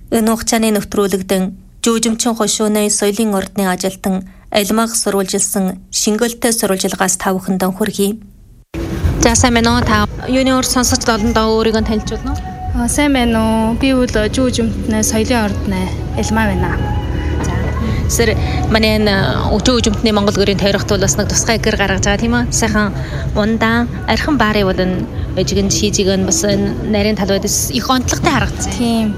Энэ хугацааны нэвтрүүлэгдэн жүжимчин хошууны соёлын ордны ажилтан Алмаг сурвалжилсан шингэлтэй сурвалжилгаас та бүхэндээ хүргэе. За сайн байна уу? Та юуны өр сонсож олондоо өөрийгөө танилцуулна уу? Сайн байна уу? Би бол жүжимтний соёлын ордны Алмаг байна. Сэр манай жүжимтний Монгол гэрийн тойрогт бол бас нэг тусгай гэр гаргаж байгаа тийм үү? Сайхан ундаа архин баарыг бол жигэн шийжиг нь бас нарийн талбайд их онцлогтой харагдсан. Тийм.